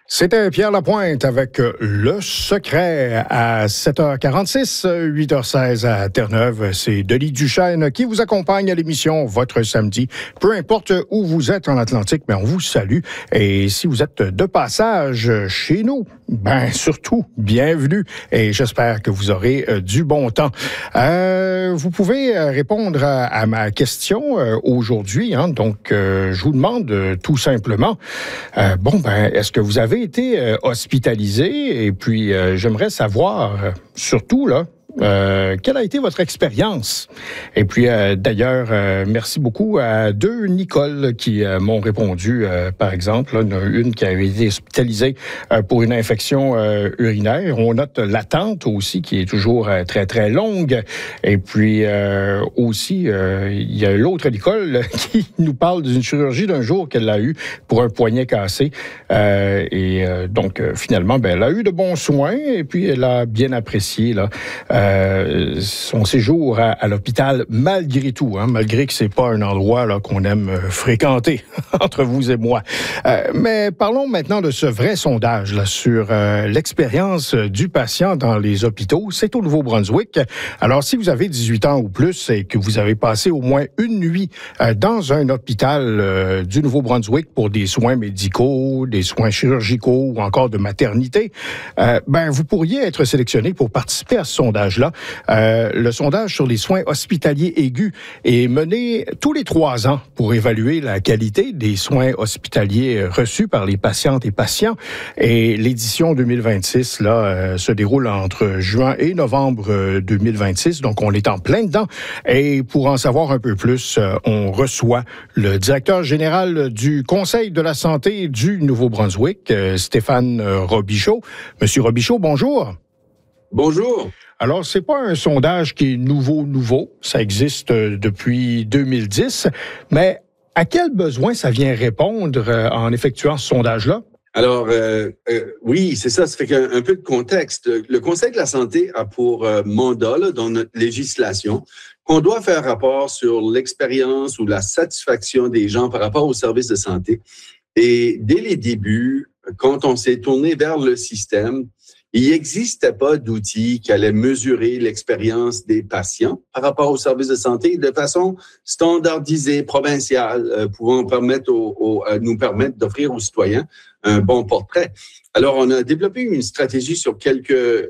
C'était Pierre Lapointe avec Le Secret à 7h46, 8h16 à Terre-Neuve. C'est Denis Duchesne qui vous accompagne à l'émission Votre Samedi. Peu importe où vous êtes en Atlantique, mais on vous salue. Et si vous êtes de passage chez nous, surtout, bienvenue. Et j'espère que vous aurez du bon temps. Vous pouvez répondre à ma question aujourd'hui. Donc, je vous demande tout simplement, est-ce que vous avez été hospitalisé? Et puis, j'aimerais savoir, surtout, quelle a été votre expérience? Et puis, d'ailleurs, merci beaucoup à deux Nicole qui m'ont répondu, par exemple. Une qui avait été hospitalisée pour une infection urinaire. On note l'attente aussi qui est toujours très, très longue. Et puis, aussi, il y a l'autre Nicole qui nous parle d'une chirurgie d'un jour qu'elle a eue pour un poignet cassé. Donc, finalement, elle a eu de bons soins et puis elle a bien apprécié son séjour à l'hôpital malgré tout, malgré que c'est pas un endroit qu'on aime fréquenter entre vous et moi. Mais parlons maintenant de ce vrai sondage sur l'expérience du patient dans les hôpitaux. C'est au Nouveau-Brunswick. Alors, si vous avez 18 ans ou plus et que vous avez passé au moins une nuit dans un hôpital du Nouveau-Brunswick pour des soins médicaux, des soins chirurgicaux ou encore de maternité, vous pourriez être sélectionné pour participer à ce sondage-là. Le sondage sur les soins hospitaliers aigus est mené tous les 3 ans pour évaluer la qualité des soins hospitaliers reçus par les patientes et patients. Et l'édition 2026 se déroule entre juin et novembre 2026. Donc, on est en plein dedans. Et pour en savoir un peu plus, on reçoit le directeur général du Conseil de la santé du Nouveau-Brunswick, Stéphane Robichaud. Monsieur Robichaud, bonjour. Bonjour. Alors, c'est pas un sondage qui est nouveau. Ça existe depuis 2010. Mais à quel besoin ça vient répondre en effectuant ce sondage-là? Alors, oui, c'est ça. Ça fait un peu de contexte. Le Conseil de la santé a pour mandat, dans notre législation, qu'on doit faire rapport sur l'expérience ou la satisfaction des gens par rapport aux services de santé. Et dès les débuts, quand on s'est tourné vers le système, il n'existait pas d'outils qui allaient mesurer l'expérience des patients par rapport aux services de santé de façon standardisée, provinciale, pouvant nous permettre d'offrir aux citoyens un bon portrait. Alors, on a développé une stratégie sur quelques